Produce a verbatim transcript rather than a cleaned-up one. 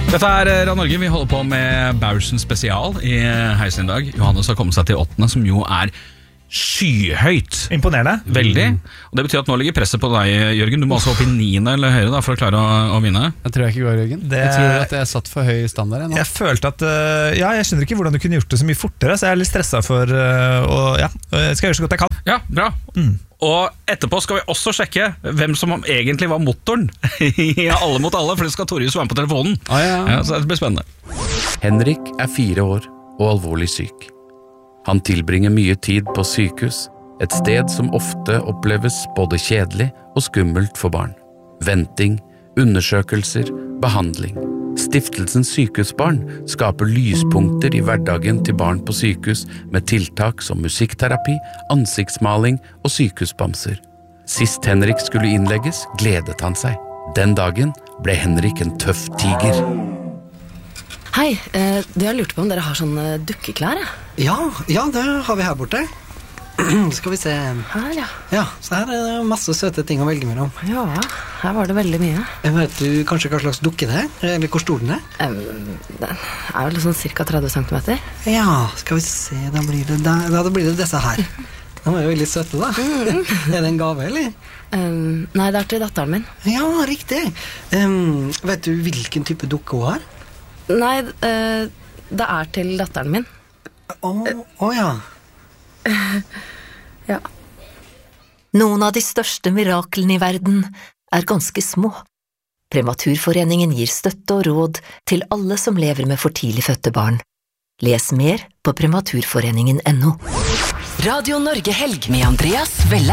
Dette er Radio Norge, vi holder på med Bauersen spesial i heisen i dag. Johannes har kommet seg til åttende, som jo er skyhøyt. Imponerende. Veldig. Og det betyr at nå ligger presset på deg, Jørgen. Du må altså opp i niende eller høyere da, for å klare å, å vinne. Jeg tror jeg ikke går, Jørgen. Det... Jeg tror at jeg satt for høy standard ennå. Jeg følte at, ja, jeg skjønner ikke hvordan du kunne gjort det så mye fortere, så jeg er litt stresset for, og ja, jeg skal gjøre så godt jeg kan. Ja, bra. Mm. Og etterpå skal vi også sjekke hvem som egentlig var motoren i Alle mot alle, for det skal Torjus være med på telefonen. Ah, ja. Ja, så det blir spennende. Henrik er fire år og alvorlig syk. Han tilbringer mye tid på sykehus, et sted som ofte oppleves både kjedelig og skummelt for barn. Venting, undersøkelser, behandling. Stiftelsen Sykehusbarn skaper lyspunkter i hverdagen til barn på sykehus med tiltak som musikkterapi, ansiktsmaling og sykehusbamser. Sist Henrik skulle innlegges, gledet han seg. Den dagen ble Henrik en tøff tiger. Hei, eh, du har lurt på om dere har sånne dukkeklær, ja? Ja, ja, det har vi her borte. Skal vi se. Her, ja. Ja, så her er det masse søte ting å velge mellom. Ja, her var det veldig mye. Vet du kanskje hva slags dukke det er? Eller hvor stor den er? Um, den er vel sånn cirka tretti centimeter. Ja, skal vi se, da blir det, da, da blir det disse her. De er jo veldig søte da. Mm. Er det en gave, eller? Um, nei, det er til datteren min. Ja, riktig. Um, vet du hvilken type dukke hun har? Nei, uh, det er til datteren min. Å, oh, oh, ja. Ja. Noen av de største miraklene i verden er ganske små. Prematurforeningen gir støtte og råd til alle som lever med for tidlig fødte barn. Les mer på prematurforeningen punktum no. Radio Norge Helg med Andreas Velle.